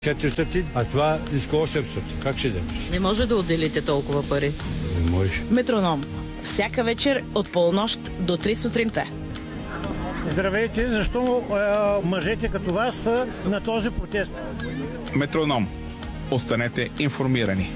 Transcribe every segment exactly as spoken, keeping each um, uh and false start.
четиристотин, а това иска осемстотин. Как ще вземеш? Не може да отделите толкова пари. Не можеш. Метроном. Всяка вечер от полунощ до три сутринта. Здравейте, защо е, мъжете като вас са на този протест? Метроном. Останете информирани.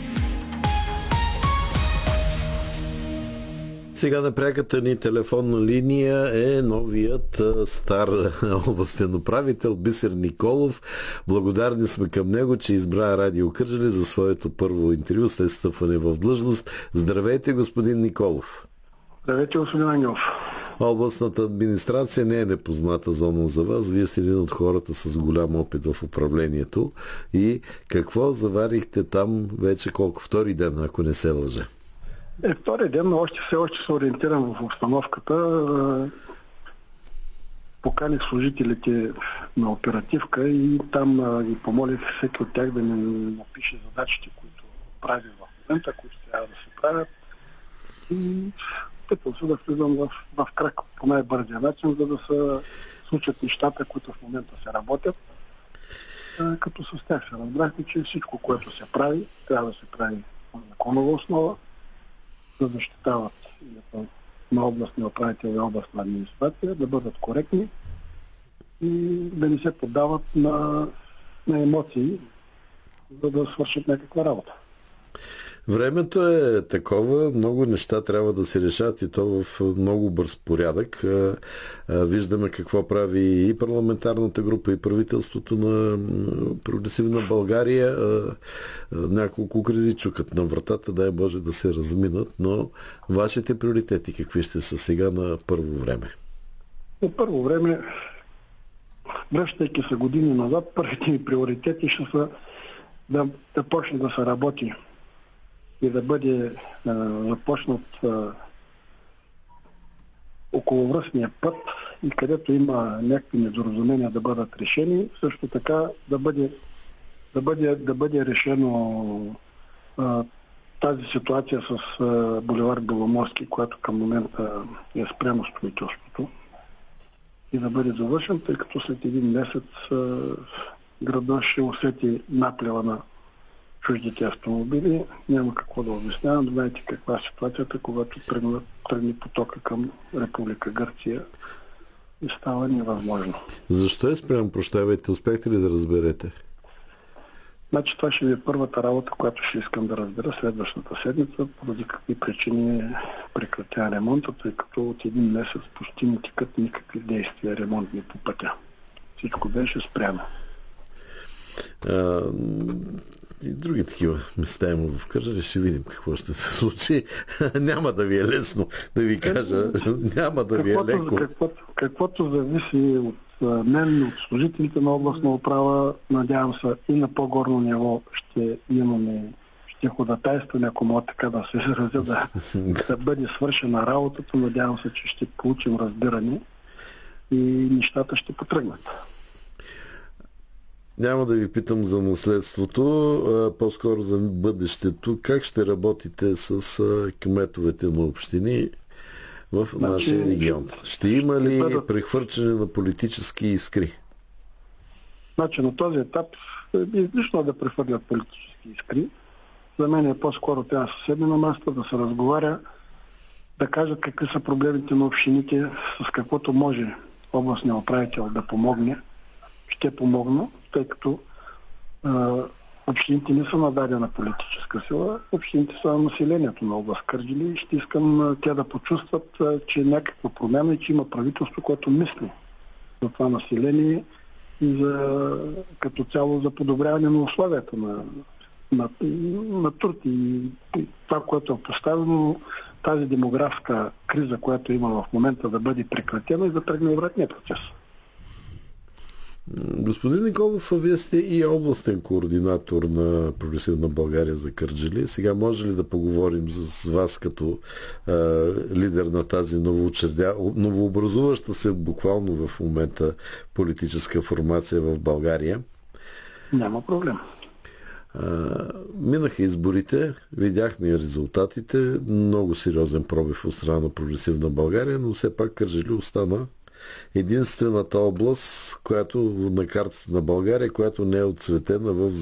Сега на пряката ни телефонна линия е новият стар областен управител Бисер Николов. Благодарни сме към него, че избра Радио Кърджали за своето първо интервю след стъпване в длъжност. Здравейте, господин Николов. Здравейте, господин Ангелов. Областната администрация не е непозната зона за вас. Вие сте един от хората с голям опит в управлението. И какво заварихте там вече колко? Втори ден, ако не се лъжа? Е, втори ден, но още все още се ориентирам в обстановката. Поканих служителите на оперативка и там ги помолих всеки от тях да ми напише задачите, които прави в момента, които трябва да се правят. И питам се да влизам в, в крак по най-бързия начин, за да се случат нещата, които в момента се работят. Като с тях се разбрахме, че всичко, което се прави, трябва да се прави на законова основа, да защитават на областния управител и областна администрация, да бъдат коректни и да не се поддават на, на емоции, за да свършат някаква работа. Времето е такова, много неща трябва да се решат и то в много бърз порядък. Виждаме какво прави и парламентарната група, и правителството на Прогресивна България. Няколко кризи чукат на вратата, дай Боже да се разминат, но вашите приоритети какви ще са сега на първо време? На първо време, връщайки се години назад, първите ми приоритети ще са да, да почне да се работи и да бъде а, започнат а, околовръстния път и където има някакви недоразумения да бъдат решени, също така да бъде, да бъде, да бъде решено а, тази ситуация с а, булевард Беломорски, която към момента е спрямо строителството и да бъде завършен, тъй като след един месец а, града ще усети наплева на чуждите автомобили. Няма какво да обяснявам. Знаете каква е ситуацията, когато тръгне, тръгне потока към Република Гърция и става невъзможно. Защо е спрямо? Прощавайте, успехте ли да разберете? Значи това ще ви е първата работа, която ще искам да разбера следващата седмица, поради какви причини прекратя ремонта, тъй като от един месец почти не текат никакви действия ремонтни по пътя. Всичко беше спрямо. А, и други такива места има в Кърджали. Ще видим какво ще се случи. Няма да ви е лесно да ви кажа. Няма да ви е леко. Каквото, каквото зависи от мен, от служителите на областна управа, надявам се и на по-горно ниво ще имаме, ще ходатайстваме, ако мога така да се изразя, да, да бъде свършена работата. Надявам се, че ще получим разбиране и нещата ще потръгнат. Няма да ви питам за наследството, а по-скоро за бъдещето. Как ще работите с кметовете на общини в значи, нашия регион? Ще има ли бъдат... прехвърчане на политически искри? Значи на този етап е излишно да прехвърлят политически искри. За мен е по-скоро трябва да се седне на масата, да се разговаря, да кажат какви са проблемите на общините, с каквото може областният управител да помогне. Ще помогна, тъй като а, общините не са нададена политическа сила, общините са населението на област Кърджали и ще искам а, тя да почувстват, а, че е някаква промяна и че има правителство, което мисли за това население и за, като цяло за подобряване на условията на, на, на труд и, и това, което е поставено, тази демографска криза, която има в момента, да бъде прекратена и да тръгне обратния процес. Господин Николов, вие сте и областен координатор на Прогресивна България за Кърджали. Сега може ли да поговорим с вас като е, лидер на тази новоучредя... новообразуваща се буквално в момента политическа формация в България? Няма проблем. Минаха изборите, видяхме резултатите, много сериозен пробив от страна на Прогресивна България, но все пак Кърджали остана единствената област, която на картата на България, която не е отцветена в